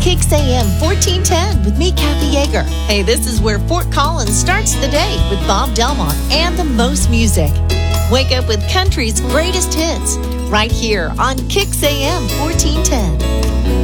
Kicks AM 1410 with me, Kathy Yeager. Hey, this is where Fort Collins starts the day with Bob Delmont and the most music. Wake up with country's greatest hits right here on Kicks AM 1410.